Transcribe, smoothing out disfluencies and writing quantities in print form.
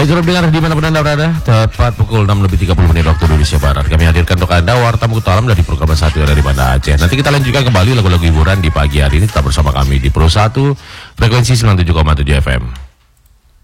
Baik, saudara pendengar dimanapun Anda berada, tepat pukul 6:30 waktu Indonesia Barat, kami hadirkan untuk Anda Warta Mutu Alam dari program 1 dari Banda Aceh. Nanti kita lanjutkan kembali lagu-lagu hiburan di pagi hari ini. Tetap bersama kami di Pro 1 frekuensi 97,7 FM.